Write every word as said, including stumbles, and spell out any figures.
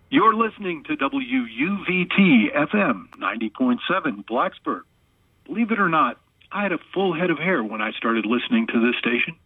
You're listening to W U V T F M ninety point seven Blacksburg. Believe it or not, I had a full head of hair when I started listening to this station.